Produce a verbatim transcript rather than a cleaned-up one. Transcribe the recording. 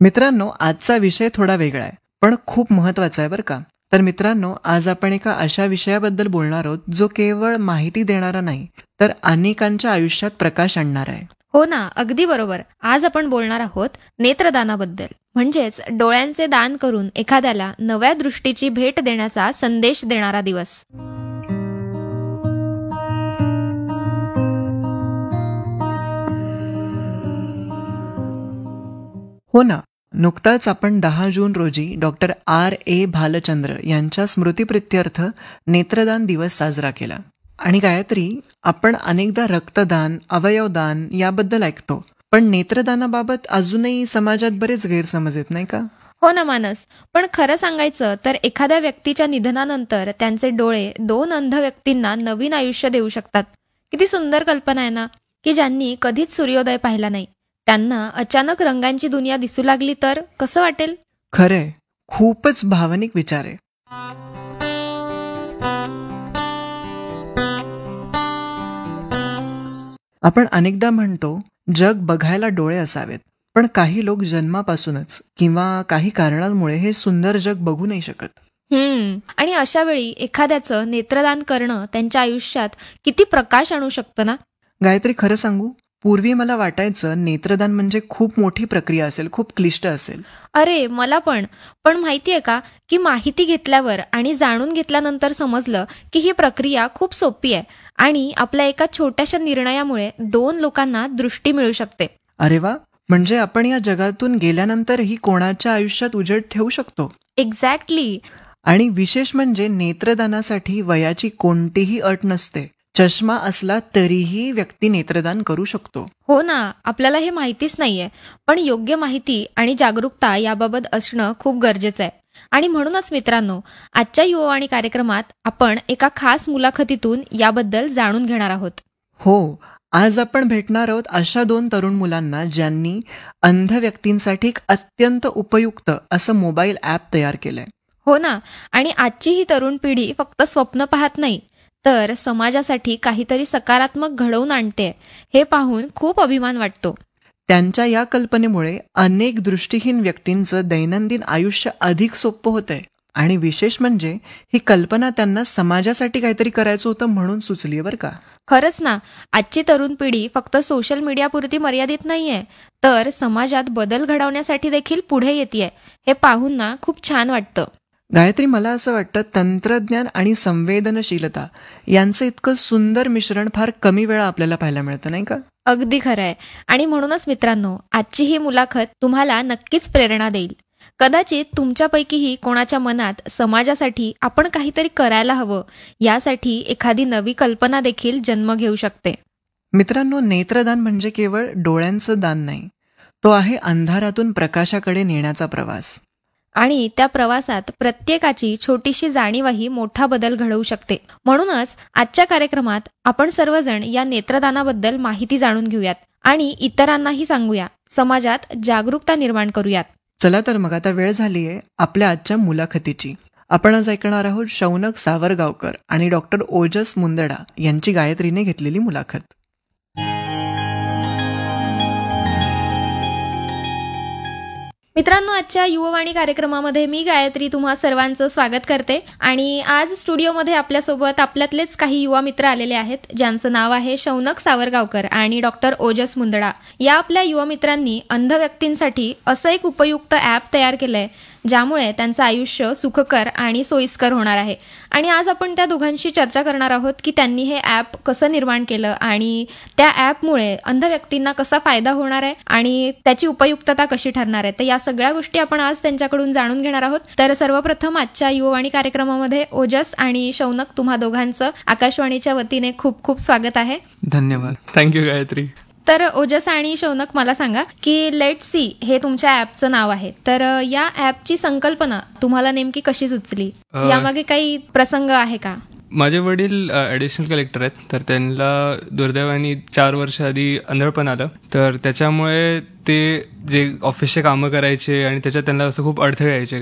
मित्रांनो, आजचा विषय थोडा वेगळा आहे, पण खूप महत्वाचा आहे बरं का. तर मित्रांनो, आज आपण एका अशा विषयाबद्दल बोलणार आहोत, जो केवळ माहिती देणारा नाही, तर अनेकांच्या आयुष्यात प्रकाश आणणारा आहे. हो ना, अगदी बरोबर. आज आपण बोलणार आहोत नेत्रदानाबद्दल. म्हणजेच डोळ्यांचे दान करून एखाद्याला नव्या दृष्टीची भेट देण्याचा संदेश देणारा दिवस. हो ना, नुकताच आपण दहा जून रोजी डॉक्टर आर ए भालचंद्र यांच्या स्मृतिप्रित्यर्थ नेत्रदान दिवस साजरा केला. आणि गायत्री, आपण अनेकदा रक्तदान, अवयवदान याबद्दल ऐकतो, पण नेत्रदानाबाबत अजूनही समाजात बरेच गैरसमज आहेत, नाही का? हो ना मानस, पण खरं सांगायचं तर एखाद्या व्यक्तीच्या निधनानंतर त्यांचे डोळे दोन अंध व्यक्तींना नवीन आयुष्य देऊ शकतात. किती सुंदर कल्पना आहे ना, की ज्यांनी कधीच सूर्योदय पाहिला नाही, त्यांना अचानक रंगांची दुनिया दिसू लागली तर कसं वाटेल? खरंय, खूपच भावनिक विचार आहे. आपण अनेकदा म्हणतो, जग बघायला डोळे असावेत, पण काही लोक जन्मापासूनच किंवा काही कारणांमुळे हे सुंदर जग बघू नाही शकत. हम्म आणि अशा वेळी एखाद्याचं नेत्रदान करणं त्यांच्या आयुष्यात किती प्रकाश आणू शकतं ना. गायत्री, खरं सांगू, पूर्वी मला वाटायचं नेत्रदान म्हणजे खूप मोठी प्रक्रिया असेल, खूप क्लिष्ट असेल. अरे मला पण पण माहितीये का, की माहिती घेतल्यावर आणि जाणून घेतल्यानंतर समजलं की ही प्रक्रिया खूप सोपी आहे आणि आपल्या एका छोट्याशा निर्णयामुळे दोन लोकांना दृष्टी मिळू शकते. अरे वा, म्हणजे आपण या जगातून गेल्यानंतरही कोणाच्या आयुष्यात उजेड ठेवू शकतो. एक्झॅक्टली. आणि विशेष म्हणजे नेत्रदानासाठी वयाची कोणतीही अट नसते. चष्मा असला तरीही व्यक्ती नेत्रदान करू शकतो. हो ना, आपल्याला हे माहितीच नाहीये, पण योग्य माहिती आणि जागरूकता याबाबत असणं खूप गरजेचं आहे. आणि म्हणूनच मित्रांनो, आजच्या युवावाणी कार्यक्रमात आपण एका खास मुलाखतीतून याबद्दल जाणून घेणार आहोत. हो, आज आपण भेटणार आहोत अशा दोन तरुण मुलांना ज्यांनी अंध व्यक्तींसाठी एक अत्यंत उपयुक्त असं मोबाईल ॲप तयार केलंय. हो ना, आणि आजची ही तरुण पिढी फक्त स्वप्न पाहत नाही, तर समाजासाठी काहीतरी सकारात्मक घडवून आणते, हे पाहून खूप अभिमान वाटतो. त्यांच्या या कल्पनेमुळे अनेक दृष्टीहीन व्यक्तींचं दैनंदिन आयुष्य अधिक सोपं होतंय. आणि विशेष म्हणजे ही कल्पना त्यांना समाजासाठी काहीतरी करायचं होतं म्हणून सुचली बरं का. खरंच ना, आजची तरुण पिढी फक्त सोशल मीडियापुरती मर्यादित नाहीये, तर समाजात बदल घडवण्यासाठी देखील पुढे येतेय, हे पाहून ना खूप छान वाटतं. गायत्री, मला असं वाटतं तंत्रज्ञान आणि संवेदनशीलता यांचं इतकं सुंदर मिश्रण फार कमी वेळा आपल्याला पाहायला मिळतं, नाही का? अगदी खरं आहे. आणि म्हणूनच मित्रांनो, आजची ही मुलाखत तुम्हाला नक्कीच प्रेरणा देईल. कदाचित तुमच्यापैकीही कोणाच्या मनात समाजासाठी आपण काहीतरी करायला हवं, यासाठी एखादी नवी कल्पना देखील जन्म घेऊ शकते. मित्रांनो, नेत्रदान म्हणजे केवळ डोळ्यांचं दान नाही, तो आहे अंधारातून प्रकाशाकडे नेण्याचा प्रवास. आणि त्या प्रवासात प्रत्येकाची छोटीशी जाणीवही मोठा बदल घडवू शकते. म्हणूनच आजच्या कार्यक्रमात आपण सर्वजण या नेत्रदानाबद्दल माहिती जाणून घेऊयात आणि इतरांनाही सांगूया, समाजात जागरूकता निर्माण करूयात. चला तर मग आता वेळ झालीये आपल्या आजच्या मुलाखतीची. आपण आज ऐकणार आहोत शौनक सावरगावकर आणि डॉक्टर ओजस मुंदडा यांची गायत्रीने घेतलेली मुलाखत. मित्रांनो, आजच्या युववाणी कार्यक्रमामध्ये मी गायत्री तुम्हा सर्वांचं स्वागत करते. आणि आज स्टुडिओमध्ये आपल्यासोबत आपल्यातलेच काही युवा मित्र आलेले आहेत, ज्यांचं नाव आहे शौनक सावरगावकर आणि डॉक्टर ओजस मुंदडा. या आपल्या युवा मित्रांनी अंध व्यक्तींसाठी असं एक उपयुक्त ॲप तयार केलंय, ज्यामुळे त्यांचं आयुष्य सुखकर आणि सोयीस्कर होणार आहे. आणि आज आपण त्या दोघांशी चर्चा करणार आहोत की त्यांनी हे ॲप कसं निर्माण केलं आणि त्या ॲपमुळे अंध व्यक्तींना कसा फायदा होणार आहे आणि त्याची उपयुक्तता कशी ठरणार आहे. तर या सगळ्या गोष्टी आपण आज त्यांच्याकडून जाणून घेणार आहोत. तर सर्वप्रथम आजच्या युववाणी कार्यक्रमामध्ये ओजस आणि शौनक, तुम्हा दोघांचं आकाशवाणीच्या वतीने खूप खूप स्वागत आहे. धन्यवाद. थँक्यू गायत्री. तर ओजस आणि शौनक, मला सांगा की लेट सी हे तुमच्या ॲपचं नाव आहे, तर या ॲपची संकल्पना तुम्हाला नेमकी कशी सुचली, यामागे काही प्रसंग आहे का? माझे वडील ॲडिशनल कलेक्टर आहेत, तर त्यांना दुर्दैवाने चार वर्ष आधी आंधळपण आलं. तर त्याच्यामुळे ते जे ऑफिसचे कामं करायचे आणि त्याच्यात त्यांना असं खूप अडथळे यायचे,